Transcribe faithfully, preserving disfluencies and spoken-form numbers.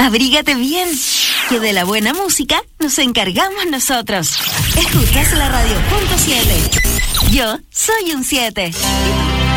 Abrígate bien, que de la buena música nos encargamos nosotros. Escuchas la radio punto siete. Yo soy un siete.